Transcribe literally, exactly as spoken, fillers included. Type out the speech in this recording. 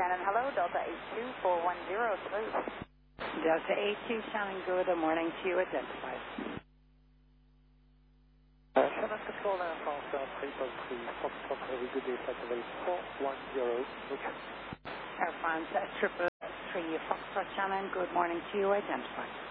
Shannon, hello, Delta eight two four one zero, smooth. Delta eight two, Shannon, good morning to you, identified. Uh, Shannon Control and France three point three, Foxtrot, very good day, flight level four one zero, okay. Air France, uh, triple three, Foxtrot, Shannon, good morning to you, identified.